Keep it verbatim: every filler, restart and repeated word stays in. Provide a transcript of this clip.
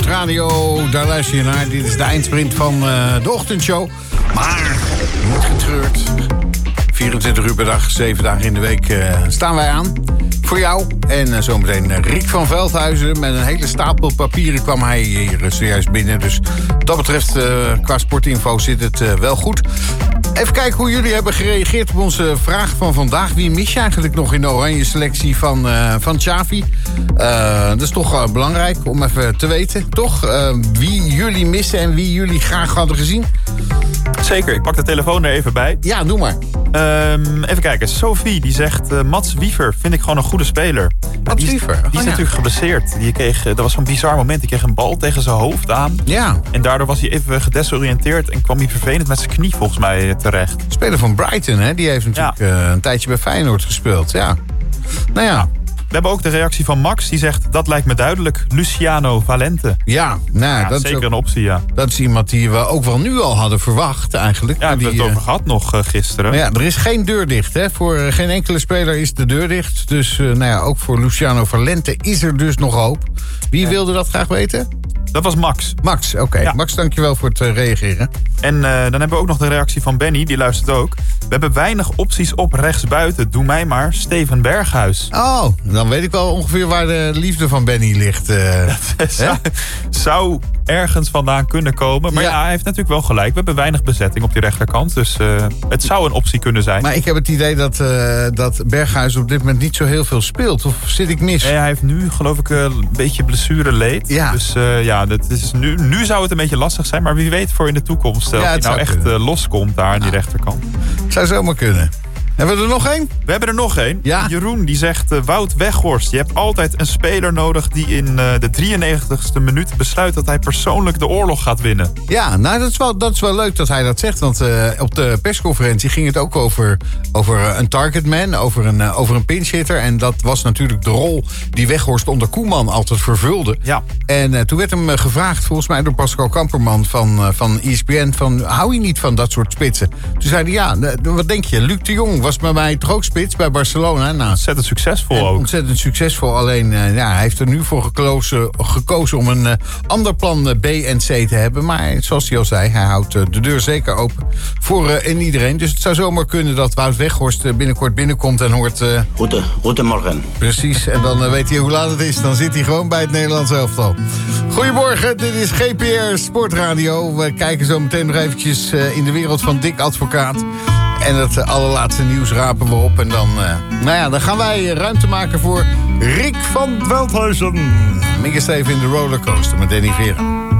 Sportradio, daar luister je naar. Dit is de eindsprint van uh, de ochtendshow. Maar, niet getreurd. vierentwintig uur per dag, zeven dagen in de week uh, staan wij aan. Voor jou. En uh, zometeen uh, Rick van Veldhuizen. Met een hele stapel papieren kwam hij hier uh, zojuist binnen. Dus wat dat betreft, uh, qua sportinfo zit het uh, wel goed. Even kijken hoe jullie hebben gereageerd op onze vraag van vandaag. Wie mis je eigenlijk nog in de oranje selectie van, uh, van Xavi? Uh, dat is toch uh, belangrijk om even te weten, toch? Uh, wie jullie missen en wie jullie graag hadden gezien? Zeker, ik pak de telefoon er even bij. Ja, doe maar. Um, even kijken, Sophie die zegt... Uh, Mats Wiever vind ik gewoon een goede speler. Mats die, Wiever? Die is oh, ja. natuurlijk geblesseerd. Die kreeg, dat was zo'n bizar moment. Die kreeg een bal tegen zijn hoofd aan. Ja. En daardoor was hij even gedesoriënteerd... en kwam hij vervelend met zijn knie volgens mij terecht. Speler van Brighton, hè? Die heeft natuurlijk ja. uh, een tijdje bij Feyenoord gespeeld. Ja. Nou ja. We hebben ook de reactie van Max. Die zegt, dat lijkt me duidelijk. Luciano Valente. Ja, nou, ja dat zeker is ook, een optie, ja. Dat is iemand die we ook wel nu al hadden verwacht, eigenlijk. Ja, hebben we die, het over gehad nog uh, gisteren. Maar ja, er is geen deur dicht, hè. Voor uh, geen enkele speler is de deur dicht. Dus uh, nou ja, ook voor Luciano Valente is er dus nog hoop. Wie ja. wilde dat graag weten? Dat was Max. Max, oké. Okay. Ja. Max, dankjewel voor het uh, reageren. En uh, dan hebben we ook nog de reactie van Benny, die luistert ook. We hebben weinig opties op rechtsbuiten. Doe mij maar Steven Berghuis. Oh, dan weet ik wel ongeveer waar de liefde van Benny ligt. Uh, zou, zou ergens vandaan kunnen komen. Maar ja. ja, hij heeft natuurlijk wel gelijk. We hebben weinig bezetting op die rechterkant. Dus uh, het zou een optie kunnen zijn. Maar ik heb het idee dat, uh, dat Berghuis op dit moment niet zo heel veel speelt. Of zit ik mis? Nee, hij heeft nu geloof ik een beetje blessureleed. Ja. Dus uh, ja, dat is nu, nu zou het een beetje lastig zijn. Maar wie weet voor in de toekomst. Of ja, hij nou echt uh, loskomt daar aan die rechterkant. Zou zomaar kunnen. Hebben we er nog één? We hebben er nog één. Ja. Jeroen die zegt, uh, Wout Weghorst, je hebt altijd een speler nodig die in uh, de drieënnegentigste minuut besluit dat hij persoonlijk de oorlog gaat winnen. Ja, nou dat is wel, dat is wel leuk dat hij dat zegt. Want uh, op de persconferentie ging het ook over, over een targetman, over een, uh, over een pinchhitter. En dat was natuurlijk de rol die Weghorst onder Koeman altijd vervulde. Ja. En uh, toen werd hem uh, gevraagd, volgens mij door Pascal Kamperman van, uh, van E S P N, van hou je niet van dat soort spitsen? Toen zei hij, ja, uh, wat denk je, Luc de Jong was bij mij toch ook spits bij Barcelona. Nou, ontzettend succesvol ook. Ontzettend succesvol. Alleen uh, ja, hij heeft er nu voor gekozen, gekozen om een uh, ander plan uh, B en C te hebben. Maar zoals hij al zei, hij houdt uh, de deur zeker open voor uh, en iedereen. Dus het zou zomaar kunnen dat Wout Weghorst uh, binnenkort binnenkomt en hoort... Uh, Goede, goedemorgen. Precies, en dan uh, weet hij hoe laat het is. Dan zit hij gewoon bij het Nederlands elftal. Goedemorgen, dit is G P R Sportradio. We kijken zo meteen nog eventjes uh, in de wereld van Dick Advocaat. En het allerlaatste nieuws rapen we op. En dan, uh, nou ja, dan gaan wij ruimte maken voor Rick van Veldhuizen. Mick Steven in de rollercoaster met Danny Vera.